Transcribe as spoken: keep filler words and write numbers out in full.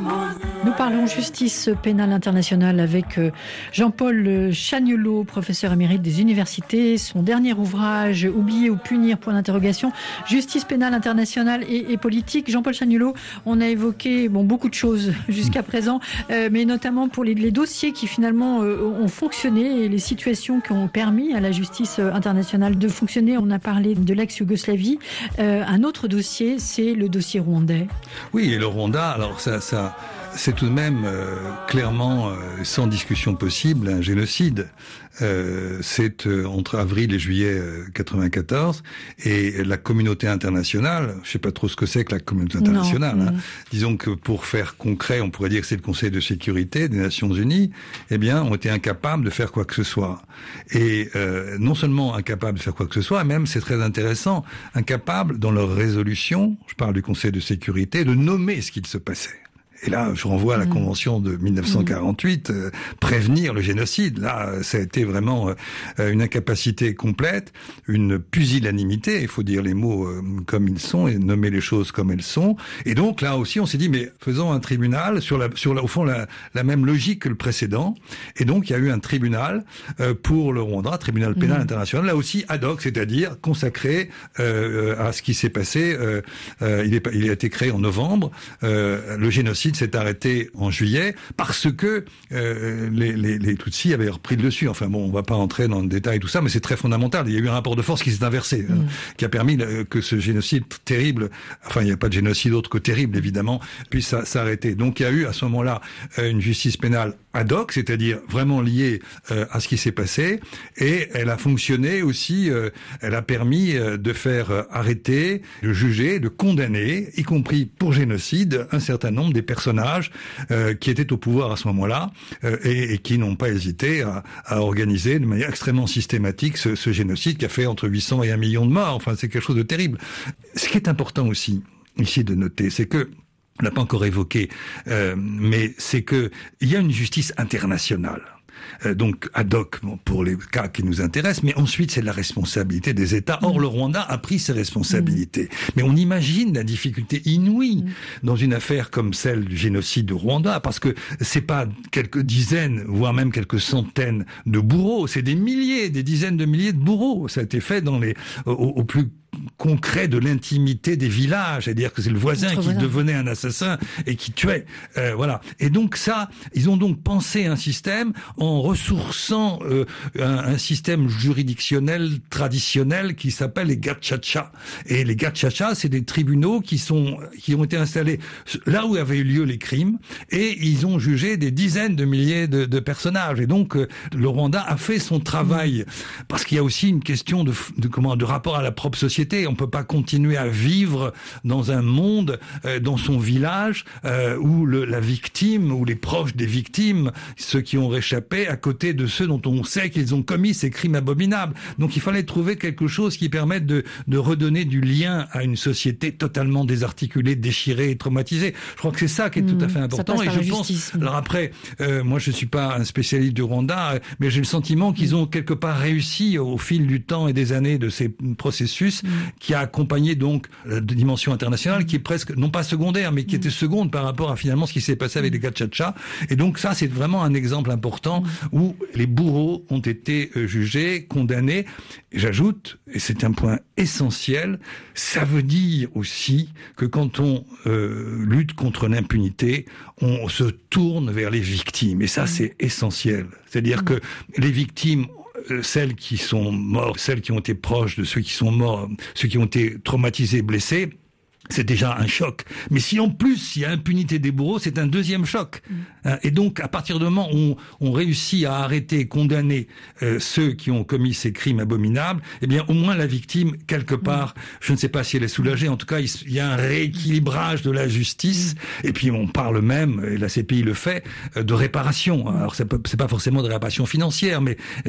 Nous parlons justice pénale internationale avec Jean-Paul Chagnollaud, professeur émérite des universités. Son dernier ouvrage, Oublier ou punir, point d'interrogation, justice pénale internationale et, et politique. Jean-Paul Chagnollaud, on a évoqué bon, beaucoup de choses jusqu'à présent, euh, mais notamment pour les, les dossiers qui finalement euh, ont fonctionné et les situations qui ont permis à la justice internationale de fonctionner. On a parlé de l'ex-Yougoslavie. Euh, un autre dossier, c'est le dossier rwandais. Oui, et le Rwanda, alors ça... ça... c'est tout de même euh, clairement, euh, sans discussion possible, un génocide. Euh, c'est euh, entre avril et juillet euh, quatre-vingt-quatorze, et la communauté internationale, je sais pas trop ce que c'est que la communauté internationale, hein, mmh. disons que pour faire concret, on pourrait dire que c'est le Conseil de sécurité des Nations Unies, eh bien, ont été incapables de faire quoi que ce soit. Et euh, non seulement incapables de faire quoi que ce soit, même, c'est très intéressant, incapables dans leur résolution, je parle du Conseil de sécurité, de nommer ce qu'il se passait. Et là, je renvoie à la mmh. Convention de dix-neuf cent quarante-huit, euh, prévenir le génocide. Là, ça a été vraiment euh, une incapacité complète, une pusillanimité, il faut dire les mots euh, comme ils sont et nommer les choses comme elles sont. Et donc, là aussi, on s'est dit, mais faisons un tribunal sur, la, sur la, au fond, la, la même logique que le précédent. Et donc, il y a eu un tribunal euh, pour le Rwanda, tribunal pénal mmh. international, là aussi ad hoc, c'est-à-dire consacré euh, à ce qui s'est passé. Euh, euh, il, est, il a été créé en novembre. Euh, le génocide s'est arrêté en juillet parce que euh, les, les, les Tutsis avaient repris le dessus. Enfin bon, on va pas entrer dans le détail tout ça, mais c'est très fondamental. Il y a eu un rapport de force qui s'est inversé, mmh. hein, qui a permis que ce génocide terrible, enfin il n'y a pas de génocide autre que terrible évidemment, puisse s'arrêter. Donc il y a eu à ce moment-là une justice pénale ad hoc, c'est-à-dire vraiment liée euh, à ce qui s'est passé, et elle a fonctionné aussi, euh, elle a permis euh, de faire euh, arrêter, de juger, de condamner, y compris pour génocide, un certain nombre des personnages euh, qui étaient au pouvoir à ce moment-là euh, et, et qui n'ont pas hésité à, à organiser de manière extrêmement systématique ce, ce génocide qui a fait entre huit cents et un million de morts. Enfin, c'est quelque chose de terrible. Ce qui est important aussi ici de noter, c'est que on l'a pas encore évoqué, euh, mais c'est que il y a une justice internationale. Euh, donc ad hoc pour les cas qui nous intéressent, mais ensuite c'est la responsabilité des États. Or, le Rwanda a pris ses responsabilités. Mmh. Mais on imagine la difficulté inouïe mmh. dans une affaire comme celle du génocide du Rwanda, parce que c'est pas quelques dizaines, voire même quelques centaines de bourreaux, c'est des milliers, des dizaines de milliers de bourreaux. Ça a été fait dans les au, au plus concret de l'intimité des villages, c'est-à-dire que c'est le voisin Notre qui voisin. devenait un assassin et qui tuait, euh, voilà. Et donc ça, ils ont donc pensé un système en ressourçant euh, un, un système juridictionnel traditionnel qui s'appelle les gacaca. Et les gacaca, c'est des tribunaux qui sont qui ont été installés là où avaient eu lieu les crimes, et ils ont jugé des dizaines de milliers de, de personnages. Et donc euh, le Rwanda a fait son travail, mmh. parce qu'il y a aussi une question de, de comment de rapport à la propre société. On peut pas continuer à vivre dans un monde, euh, dans son village, euh, où le, la victime ou les proches des victimes, ceux qui ont réchappé, à côté de ceux dont on sait qu'ils ont commis ces crimes abominables. Donc il fallait trouver quelque chose qui permette de, de redonner du lien à une société totalement désarticulée, déchirée et traumatisée. Je crois que c'est ça qui est mmh, tout à fait important. Et je pense. Justice. Alors après, euh, moi je suis pas un spécialiste du Rwanda, mais j'ai le sentiment qu'ils ont quelque part réussi au fil du temps et des années de ces processus. Mmh. qui a accompagné donc la dimension internationale, qui est presque, non pas secondaire, mais qui était seconde par rapport à finalement ce qui s'est passé avec les gacaca. Et donc ça, c'est vraiment un exemple important où les bourreaux ont été jugés, condamnés. Et j'ajoute, et c'est un point essentiel, ça veut dire aussi que quand on euh, lutte contre l'impunité, on se tourne vers les victimes. Et ça, c'est essentiel. C'est-à-dire que les victimes, celles qui sont mortes, celles qui ont été proches de ceux qui sont morts, ceux qui ont été traumatisés, blessés, c'est déjà un choc. Mais si en plus il y a impunité des bourreaux, c'est un deuxième choc. Mmh. Et donc, à partir du moment où on, on réussit à arrêter et condamner euh, ceux qui ont commis ces crimes abominables, eh bien, au moins la victime, quelque part, mmh. je ne sais pas si elle est soulagée, en tout cas, il, il y a un rééquilibrage de la justice. Mmh. Et puis, on parle même, et la C P I le fait, de réparation. Alors, ça peut, c'est pas forcément de réparation financière, mais